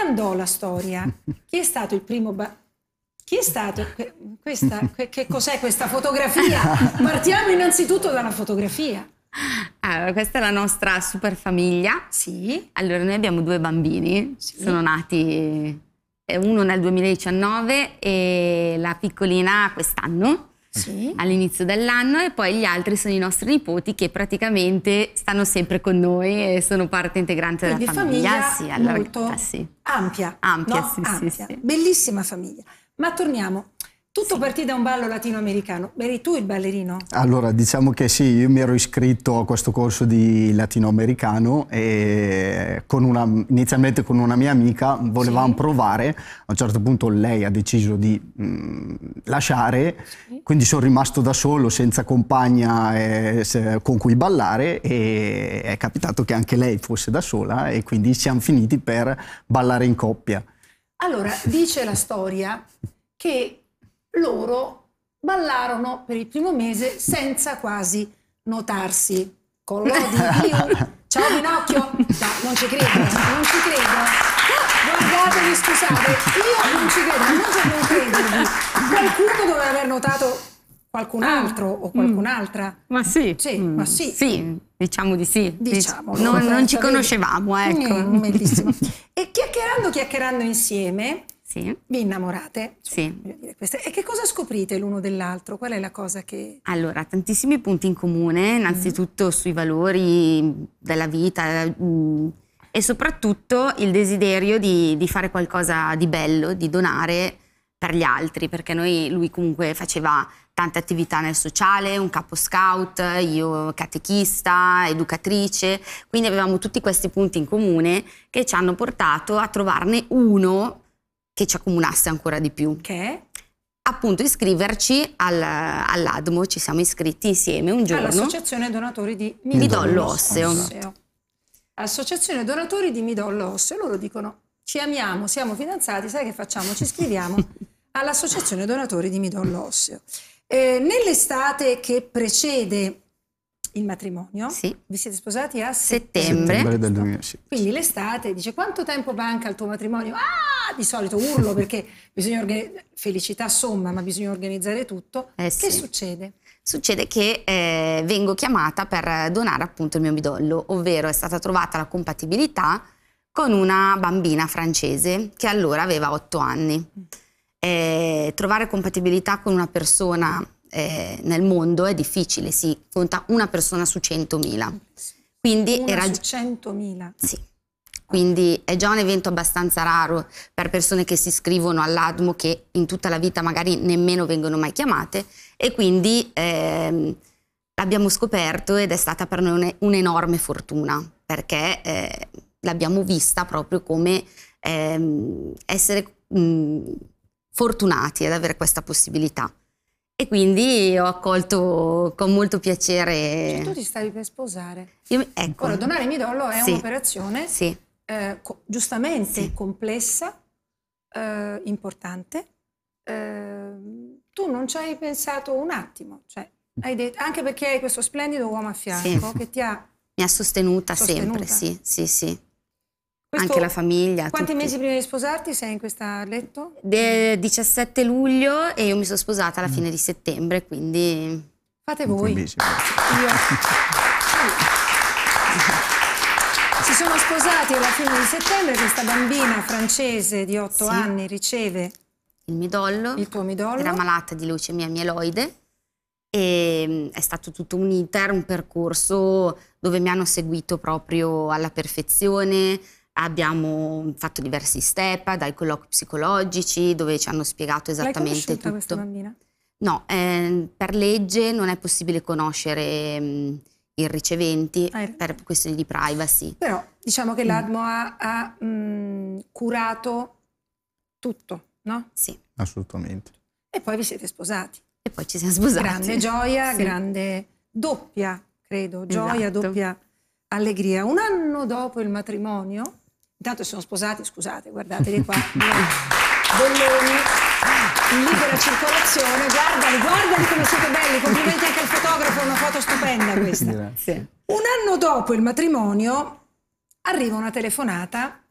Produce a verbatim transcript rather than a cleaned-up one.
mandò la storia? Chi è stato il primo... Ba- Chi è stato? Questa, che cos'è questa fotografia? Partiamo innanzitutto dalla fotografia. Allora, questa è la nostra super famiglia. Sì. Allora, noi abbiamo due bambini, Sì. Sono nati uno nel duemiladiciannove e la piccolina quest'anno, sì. all'inizio dell'anno, e poi gli altri sono i nostri nipoti che praticamente stanno sempre con noi e sono parte integrante Quindi della famiglia. famiglia Sì, allora, molto sì. ampia. Ampia, no? sì, ampia. sì, sì. Bellissima famiglia. Ma torniamo. Tutto Sì. partì da un ballo latinoamericano. Eri tu il ballerino? Allora, diciamo che sì, io mi ero iscritto a questo corso di latinoamericano e con una, inizialmente con una mia amica volevamo sì. provare. A un certo punto lei ha deciso di mh, lasciare, sì. quindi sono rimasto da solo, senza compagna eh, se, con cui ballare, e è capitato che anche lei fosse da sola e quindi siamo finiti per ballare in coppia. Allora, dice la storia che loro ballarono per il primo mese senza quasi notarsi. Con l'odi Dio. Ciao Pinocchio! No, non ci credo, non ci credo. Guardatevi, scusate, io non ci credo, non ci non credervi. Qualcuno doveva aver notato qualcun altro o qualcun'altra. Ma sì. Sì, mm, ma sì. Sì, diciamo di sì. Diciamo. Non, non ci conoscevamo, ecco. Mm, bellissimo. E chiacchierando, chiacchierando insieme... Sì. Vi innamorate? Sì. Dire queste. E che cosa scoprite l'uno dell'altro? Qual è la cosa che... Allora, tantissimi punti in comune, innanzitutto mm. sui valori della vita mh, e soprattutto il desiderio di, di fare qualcosa di bello, di donare per gli altri, perché noi, lui comunque faceva tante attività nel sociale, un capo scout, io catechista, educatrice, quindi avevamo tutti questi punti in comune che ci hanno portato a trovarne uno che ci accomunasse ancora di più. Che? Appunto iscriverci al, all'Admo, ci siamo iscritti insieme un giorno. All'Associazione Donatori di Midollo, Midollo Osseo. Osseo. Associazione Donatori di Midollo Osseo. Loro dicono, ci amiamo, siamo fidanzati, sai che facciamo? Ci iscriviamo all'Associazione Donatori di Midollo Osseo. Eh, nell'estate che precede il matrimonio, sì. vi siete sposati a settembre, settembre del duemilasei. Quindi l'estate dice, quanto tempo manca al tuo matrimonio? Ah, di solito urlo perché bisogna organizzare, felicità somma, ma bisogna organizzare tutto. Eh, che sì. succede? Succede che eh, vengo chiamata per donare appunto il mio midollo, ovvero è stata trovata la compatibilità con una bambina francese che allora aveva otto anni. Eh, trovare compatibilità con una persona Eh, nel mondo è difficile, si conta una persona su centomila. Quindi una era su centomila? Sì. Quindi è già un evento abbastanza raro per persone che si iscrivono all'Admo, che in tutta la vita magari nemmeno vengono mai chiamate, e quindi ehm, l'abbiamo scoperto ed è stata per noi un'enorme fortuna, perché eh, l'abbiamo vista proprio come ehm, essere mh, fortunati ad avere questa possibilità. E quindi ho accolto con molto piacere. Cioè, tu ti stavi per sposare. Io, ecco. Ora, donare midollo è sì. un'operazione sì. eh, co- giustamente sì. complessa, eh, importante. Eh, tu non ci hai pensato un attimo, cioè, hai detto, anche perché hai questo splendido uomo a fianco sì. che ti ha mi ha sostenuta, sostenuta. sempre, sì, sì, sì. Questo, anche la famiglia. Quanti tutti. mesi prima di sposarti sei in questa letto? De diciassette luglio e io mi sono sposata alla fine di settembre, quindi... Fate voi. Io... Si sono sposati alla fine di settembre, questa bambina francese di otto sì. anni riceve il midollo. Il tuo midollo. Era malata di leucemia mieloide e è stato tutto un iter, un percorso dove mi hanno seguito proprio alla perfezione. Abbiamo fatto diversi step, dai colloqui psicologici dove ci hanno spiegato esattamente tutto. L'hai questa bambina? No, eh, per legge non è possibile conoscere mh, i riceventi ah, per questioni di privacy. Però diciamo che l'Admo ha, ha mh, curato tutto, no? Sì. Assolutamente. E poi vi siete sposati. E poi ci siamo sposati. Grande gioia, sì. grande doppia, credo, gioia, esatto. doppia allegria. Un anno dopo il matrimonio, intanto si sono sposati, scusate, guardateli qua, bolloni in libera circolazione, guardali, guardali come siete belli, complimenti anche al fotografo, una foto stupenda questa. Grazie. Un anno dopo il matrimonio arriva una telefonata